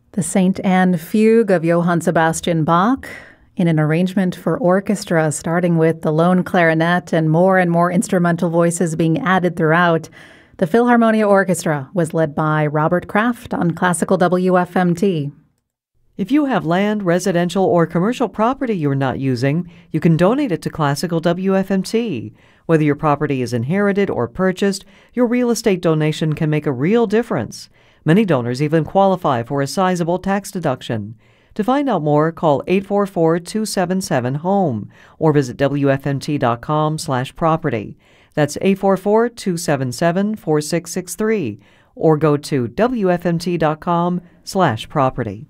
The Saint Anne Fugue of Johann Sebastian Bach in an arrangement for orchestra, starting with the lone clarinet and more instrumental voices being added throughout. The Philharmonia Orchestra was led by Robert Kraft on Classical WFMT. If you have land, residential, or commercial property you're not using, you can donate it to Classical WFMT. Whether your property is inherited or purchased, your real estate donation can make a real difference. Many donors even qualify for a sizable tax deduction. To find out more, call 844-277-HOME or visit WFMT.com/property. That's 844-277-4663 or go to WFMT.com/property.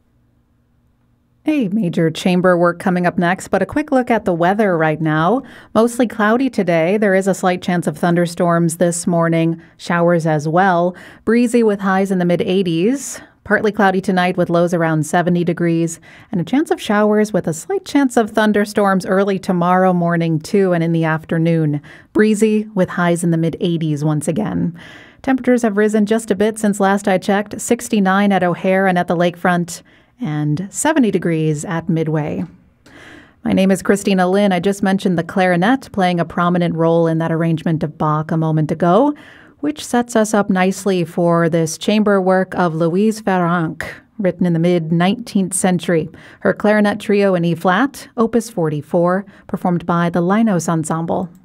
A major chamber work coming up next, but a quick look at the weather right now. Mostly cloudy today. There is a slight chance of thunderstorms this morning, showers as well. Breezy with highs in the mid-80s. Partly cloudy tonight with lows around 70 degrees, and a chance of showers with a slight chance of thunderstorms early tomorrow morning too and in the afternoon. Breezy with highs in the mid-80s once again. Temperatures have risen just a bit since last I checked. 69 at O'Hare and at the lakefront, and 70 degrees at Midway. My name is Christina Lynn. I just mentioned the clarinet playing a prominent role in that arrangement of Bach a moment ago, which sets us up nicely for this chamber work of Louise Farrenc, written in the mid-19th century. Her clarinet trio in E-flat, Opus 44, performed by the Linos Ensemble.